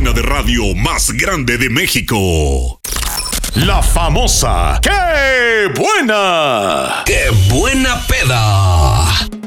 cadena de radio más grande de México. La famosa ¡Qué buena! ¡Qué buena peda!